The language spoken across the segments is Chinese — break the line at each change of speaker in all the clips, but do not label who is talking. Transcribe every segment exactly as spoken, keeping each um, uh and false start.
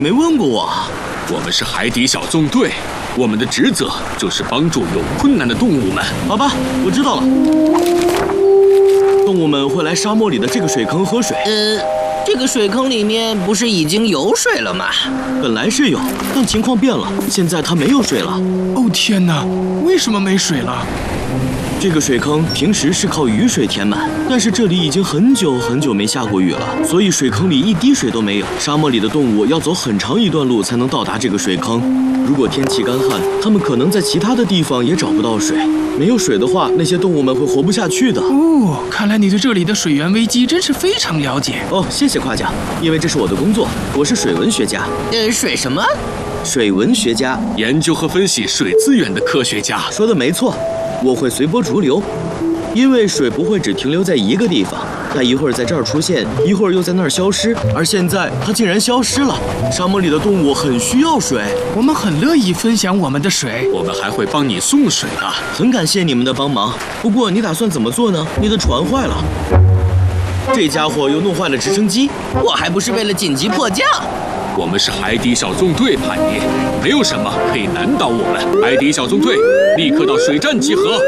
没问过我。
我们是海底小纵队，我们的职责就是帮助有困难的动物们。
好吧，我知道了。动物们会来沙漠里的这个水坑喝水。
呃，这个水坑里面不是已经有水了吗？
本来是有，但情况变了，现在它没有水了。
哦天哪，为什么没水了？
这个水坑平时是靠雨水填满，但是这里已经很久很久没下过雨了，所以水坑里一滴水都没有。沙漠里的动物要走很长一段路才能到达这个水坑。如果天气干旱，它们可能在其他的地方也找不到水。没有水的话，那些动物们会活不下去的。
哦，看来你对这里的水源危机真是非常了解。
哦，谢谢夸奖，因为这是我的工作，我是水文学家。
呃，水什么？
水文学家，
研究和分析水资源的科学家。
说的没错。我会随波逐流，因为水不会只停留在一个地方，它一会儿在这儿出现，一会儿又在那儿消失，而现在它竟然消失了。沙漠里的动物很需要水，
我们很乐意分享我们的水，
我们还会帮你送水的。
很感谢你们的帮忙，不过你打算怎么做呢？你的船坏了，这家伙又弄坏了直升机，
我还不是为了紧急迫降。
我们是海底小纵队，叛逆，没有什么可以难倒我们。海底小纵队，立刻到水站集合。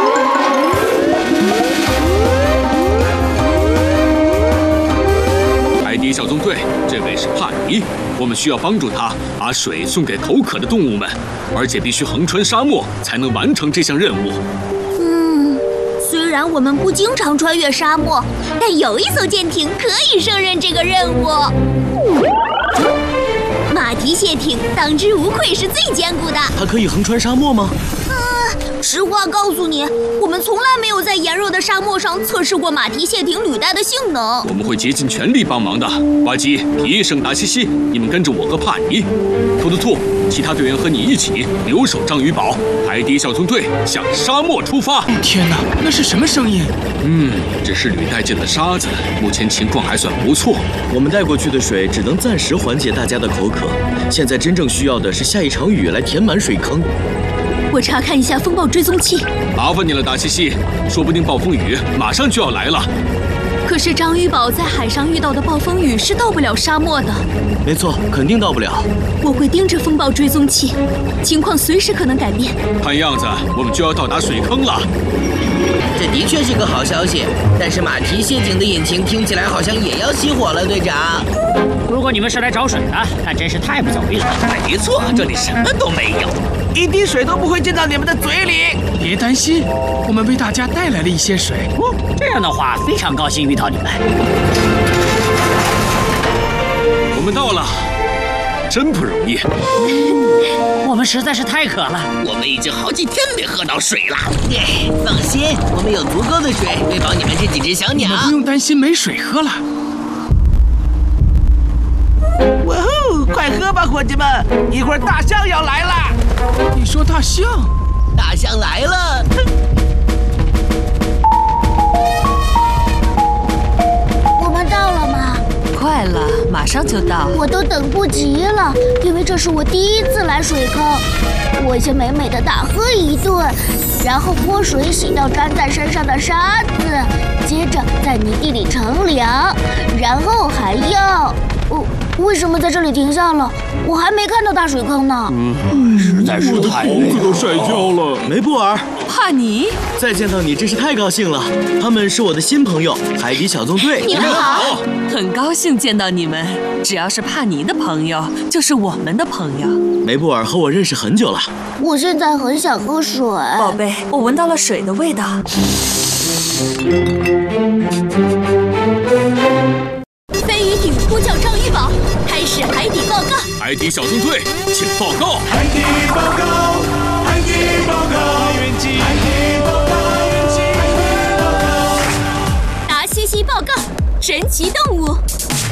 海底小纵队，这位是帕尼，我们需要帮助他把水送给口渴的动物们，而且必须横穿沙漠才能完成这项任务。
嗯，虽然我们不经常穿越沙漠，但有一艘舰艇可以胜任这个任务。马蹄蟹艇当之无愧是最坚固的。
它可以横穿沙漠吗？
啊，实话告诉你，我们从来没有在炎热的沙漠上测试过马蹄蟹艇履带的性能。
我们会竭尽全力帮忙的。巴基、皮、圣达西西，你们跟着我和帕尼。兔兔兔，其他队员和你一起留守章鱼堡。海底小纵队向沙漠出发。
天哪，那是什么声音？
嗯，这是履带进的沙子，目前情况还算不错。
我们带过去的水只能暂时缓解大家的口渴，现在真正需要的是下一场雨来填满水坑。
我查看一下风暴追踪器。
麻烦你了，达西西，说不定暴风雨马上就要来了。
可是章鱼堡在海上遇到的暴风雨是到不了沙漠的。
没错，肯定到不了。
我会盯着风暴追踪器，情况随时可能改变。
看样子我们就要到达水坑了。
这的确是个好消息，但是马蹄蟹艇的引擎听起来好像也要熄火了，队长。
如果你们是来找水的，那真是太不走运了。
没错，这里什么都没有，一滴水都不会进到你们的嘴里。
别担心，我们为大家带来了一些水。
哦，这样的话，非常高兴遇到你们。
我们到了，真不容易。
我们实在是太渴了，
我们已经好几天没喝到水了。放心，我们有足够的水喂饱你们这几只小鸟。
你们不用担心没水喝了。
哇吼！快喝吧，伙计们，一会儿大象要来了。
你说大象？
大象来了！
我们到了吗？
快了，马上就到。
我都等不及了，因为这是我第一次来水坑。我先美美的大喝一顿，然后泼水洗掉粘在身上的沙子，接着在泥地里乘凉，然后还要……哦，为什么在这里停下了？我还没看到大水坑呢。
嗯，实在是太累了，
都晒焦了。
梅布尔，
帕尼，
再见到你真是太高兴了。他们是我的新朋友，海底小纵队。
你们好，
很高兴见到你们。只要是帕尼的朋友，就是我们的朋友。
梅布尔和我认识很久了。
我现在很想喝水。
宝贝，我闻到了水的味道。
飞鱼艇呼叫章鱼堡，开始海底报告。
海底小纵队，请报告。
海底报告，海底报告。